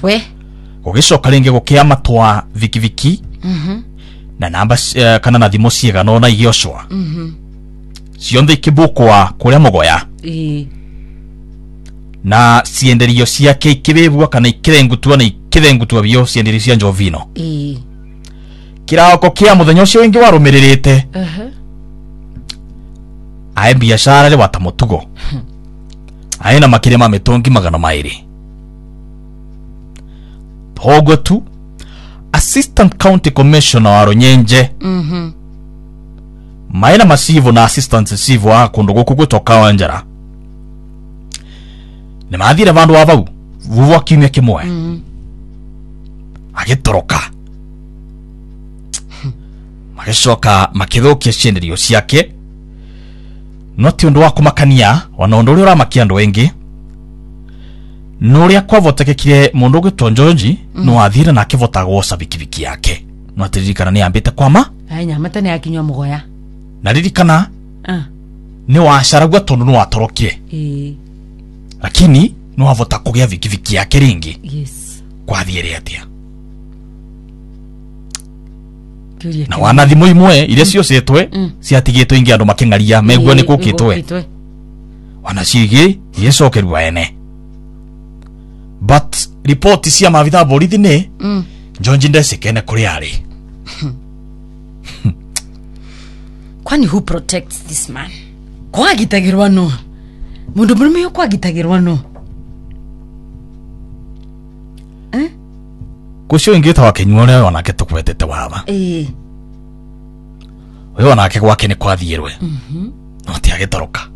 we gugicoka ringi gukia matwa vikiviki na namba kana na thimo ciegano na igioshwa cionthe ikibukwa kuria mugoya na cienderio ciake ikibebwa kana ikirengutwa na ikirengutwa bio cienderio cia Njovino kirako kia muthenya ucio wingi warumiririte ae biashara ri watamutugo aina makire ma mitongi 200 togo tu Assistant County Commissioner wa Runyenje maina masivo na assistant sivo wa kundu guku gutoka wanjara ni mathire vandu avau vuvu akimya kimwe agitoroka magishoka makithukia cienderio ciake no ti undu wa kumakania wana undu uria uramakia andu engi nuria kwavotekekire mundu gwitwa Njonji no athire na akivota gwoca bikibiki yake no atiririkana ni ambite kwama nyamata ni akinywa mugoya na ririkana ni wacaragwa tondu no atorokire lakini no avota kugia bikibiki yake ringi kwathiere atia na wana thimu imwe ile cio cetwe ciatigitwe ingi andu makingaria megwa ni kukitwe wana cigi yecokerwa ene but report cia mavitha borithi ni Njonji ndesikene kuri ari kwani who protects this man kwa gitagirwa no mundu murume yo kwa gitagirwa no kucio ingita wa kenyuone wanake tukwetete waba wewe wanake gwake ni kwathierwe no ti agitoroka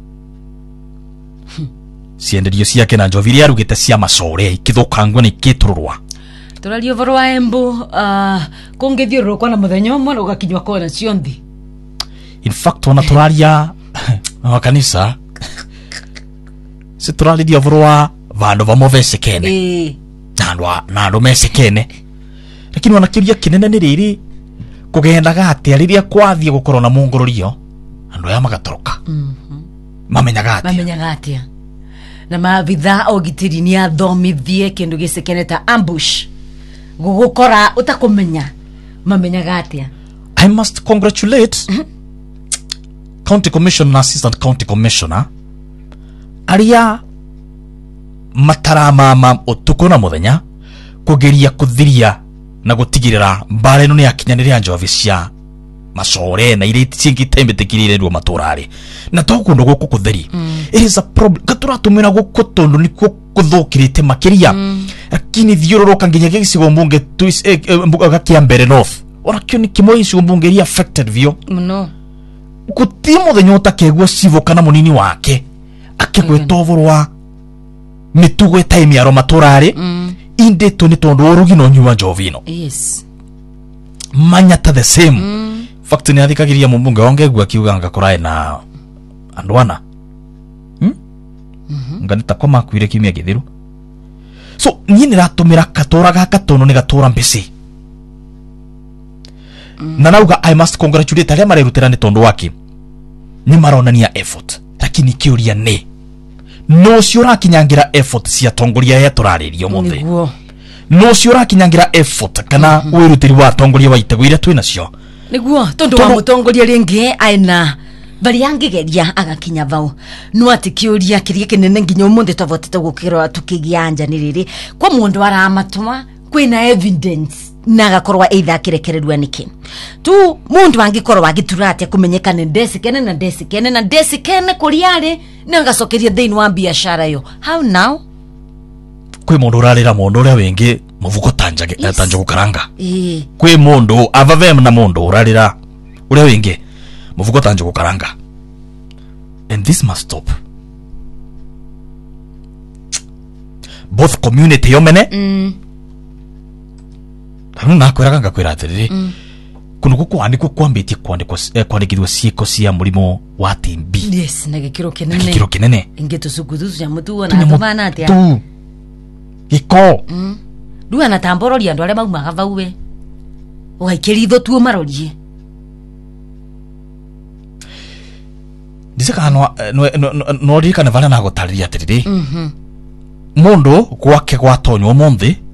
cienderio ciake na Njoviri arugite cia macore ikithukangwa ni kitururwa turario voro wa Embu kungithiurukwa na muthenya umwe ugakinywa kona cionthi in fact wana turaria wa kanisa se turaria voro wa vandu vamovesekene na andu mesekene lakini wanakiria kinene ni riri kugendaga atia riria kwathie gukorwo na mungururio andu aya magatoroka mamenyaga atia na mavitha ogitiri ni athomithie kindu gisekeneta ambush gugukora utakumenya mamenyaga atia. I must congratulate County Commissioner, Assistant County Commissioner aria matarama utuko na muthenya kugeria kuthiria na gutigirira mbare no ni akinyaniria Njovi cia macore na ile cingitembetekirire ndo maturari na tokundu guku kutheri it is a problem gaturatumira guku tondu ni kuthukirite makiria lakini thiururuka nginya gicigo mbunge mbuga kia mbere north orakio ni kimoi cigo mbunge ria affected vio no guti muthenya utakegwa civo kana munini wake akigwetovurwa mitugo time ya maturari inde to ni tondu urugi no nyuwa Njovino manyata the same fact ni athikagiria mumbunge wange gwa kiuga ngakora na andwana nganita kwa makwire kimya githiru so nyine ratumira katora gaka tono ni gatora mbisi na nauga I must congratulate aria marerutira ni tondu wake ni maronania effort lakini kiuria ni no ciora kinyangira effort cia tongoria ya turaririo muthe no ciora kinyangira effort kana wirutiri wa tongoria wa itego ira twina cio niguo tondu wa mutongoria ringi aina bari angigeria agakinya vau no atikiuria kiria kinene nginya umunthe twavotete gukirwa tukigianja ni riri kwa mundu aramatuma kwina evidence naga korwa either kirekererwa niki tu mundu angikorwa agiturate kumenyeka ni desikene kuriare nangacokeria thiini wa biashara yo how now kwi mundu urarira mundu uria wingi muvuko tanjage tanjo gukaranga kwi mundu avavem na mundu urarira uria wingi muvuko tanjo gukaranga and this must stop both community yomene tanu nakwiraga ngakwira atiriri kuno gukwandikwo kwambitie kwandikithwa ciiko cia murimo wa TB yes na gikiro kinene ingeto suguduzu ya mutu na tubana atia giko duwa na tambororia andu aria maumaga vauwe ugaikirithwo tuo marorie diseka no rika na vale na gutariria atiriri mundu gwake gwatonywo monthi